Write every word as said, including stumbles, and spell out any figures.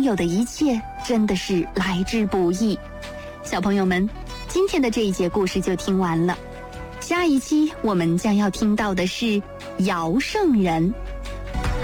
有的一切真的是来之不易。小朋友们，今天的这一节故事就听完了，下一期我们将要听到的是尧圣人。